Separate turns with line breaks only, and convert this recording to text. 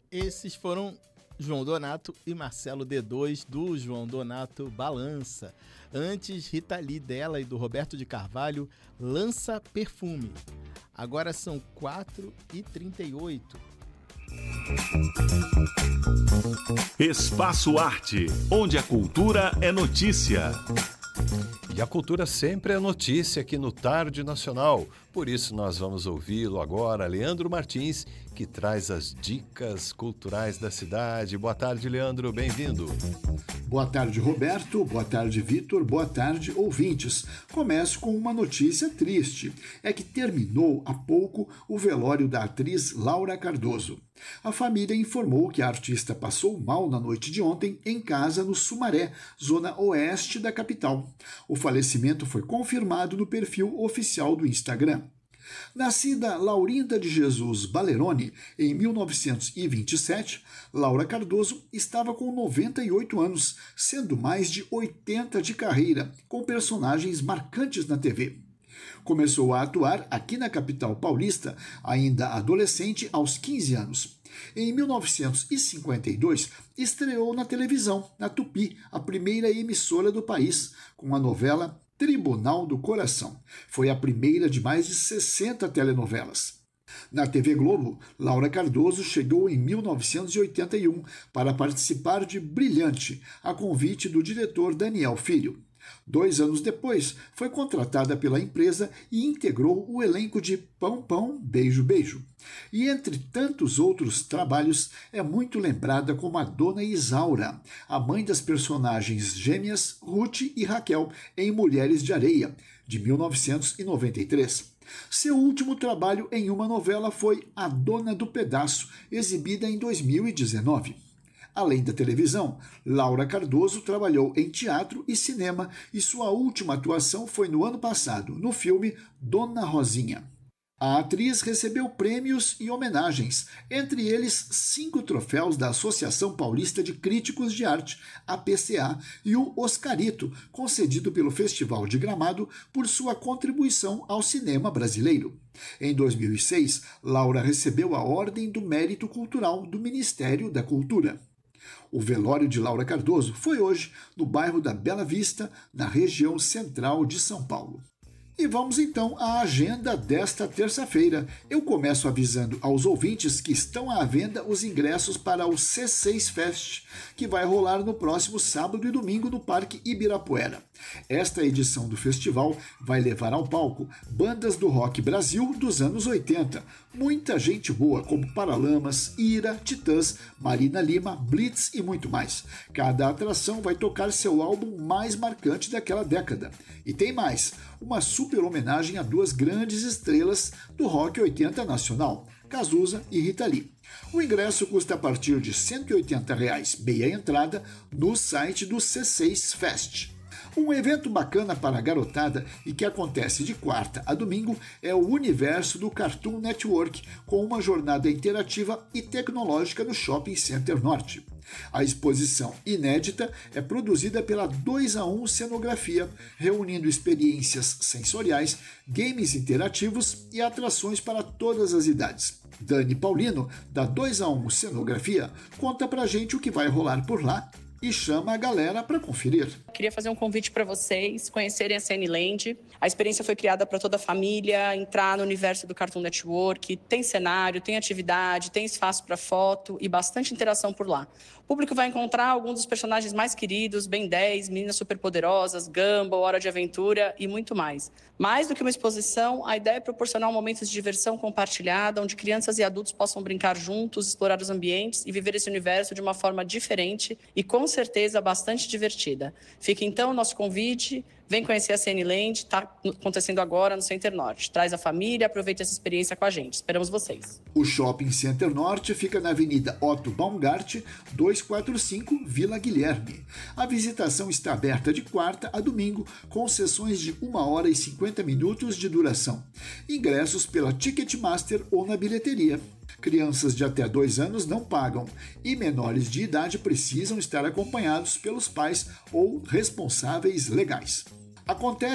Esses foram João Donato e Marcelo D2 do João Donato Balança. Antes, Rita Lee dela e do Roberto de Carvalho, Lança Perfume. Agora são 4h38.
Espaço Arte, onde a cultura é notícia.
E a cultura sempre é notícia aqui no Tarde Nacional. Por isso nós vamos ouvi-lo agora, Leandro Martins, que traz as dicas culturais da cidade. Boa tarde, Leandro, bem-vindo.
Boa tarde, Roberto. Boa tarde, Vitor. Boa tarde, ouvintes. Começo com uma notícia triste. É que terminou há pouco o velório da atriz Laura Cardoso. A família informou que a artista passou mal na noite de ontem em casa no Sumaré, zona oeste da capital. O falecimento foi confirmado no perfil oficial do Instagram. Nascida Laurinda de Jesus Baleroni em 1927, Laura Cardoso estava com 98 anos, sendo mais de 80 de carreira, com personagens marcantes na TV. Começou a atuar aqui na capital paulista, ainda adolescente, aos 15 anos. Em 1952, estreou na televisão, na Tupi, a primeira emissora do país, com a novela Tribunal do Coração. Foi a primeira de mais de 60 telenovelas. Na TV Globo, Laura Cardoso chegou em 1981 para participar de Brilhante, a convite do diretor Daniel Filho. 2 anos depois, foi contratada pela empresa e integrou o elenco de Pão Pão, Beijo Beijo. E entre tantos outros trabalhos, é muito lembrada como a Dona Isaura, a mãe das personagens gêmeas Ruth e Raquel em Mulheres de Areia, de 1993. Seu último trabalho em uma novela foi A Dona do Pedaço, exibida em 2019. Além da televisão, Laura Cardoso trabalhou em teatro e cinema e sua última atuação foi no ano passado, no filme Dona Rosinha. A atriz recebeu prêmios e homenagens, entre eles 5 troféus da Associação Paulista de Críticos de Arte, APCA, e o Oscarito, concedido pelo Festival de Gramado por sua contribuição ao cinema brasileiro. Em 2006, Laura recebeu a Ordem do Mérito Cultural do Ministério da Cultura. O velório de Laura Cardoso foi hoje no bairro da Bela Vista, na região central de São Paulo. E vamos então à agenda desta terça-feira. Eu começo avisando aos ouvintes que estão à venda os ingressos para o C6 Fest, que vai rolar no próximo sábado e domingo no Parque Ibirapuera. Esta edição do festival vai levar ao palco bandas do rock Brasil dos anos 80. Muita gente boa, como Paralamas, Ira, Titãs, Marina Lima, Blitz e muito mais. Cada atração vai tocar seu álbum mais marcante daquela década. E tem mais, uma super homenagem a 2 grandes estrelas do rock 80 nacional, Cazuza e Rita Lee. O ingresso custa a partir de R$ 180, meia entrada, no site do C6 Fest. Um evento bacana para a garotada e que acontece de quarta a domingo é o Universo do Cartoon Network, com uma jornada interativa e tecnológica no Shopping Center Norte. A exposição inédita é produzida pela 2-a-1 Cenografia, reunindo experiências sensoriais, games interativos e atrações para todas as idades. Dani Paulino, da 2-a-1 Cenografia, conta pra gente o que vai rolar por lá e chama a galera para conferir.
Queria fazer um convite para vocês conhecerem a Cineland. A experiência foi criada para toda a família, entrar no universo do Cartoon Network. Tem cenário, tem atividade, tem espaço para foto e bastante interação por lá. O público vai encontrar alguns dos personagens mais queridos, Ben 10, Meninas Superpoderosas, Gumball, Hora de Aventura e muito mais. Mais do que uma exposição, a ideia é proporcionar momentos de diversão compartilhada, onde crianças e adultos possam brincar juntos, explorar os ambientes e viver esse universo de uma forma diferente e, com certeza, bastante divertida. Fica então o nosso convite, vem conhecer a Cineland, está acontecendo agora no Center Norte. Traz a família, aproveite essa experiência com a gente. Esperamos vocês.
O Shopping Center Norte fica na Avenida Otto Baumgart, 245, Vila Guilherme. A visitação está aberta de quarta a domingo, com sessões de 1 hora e 50 minutos de duração. Ingressos pela Ticketmaster ou na bilheteria. Crianças de até 2 anos não pagam e menores de idade precisam estar acompanhados pelos pais ou responsáveis legais. Acontece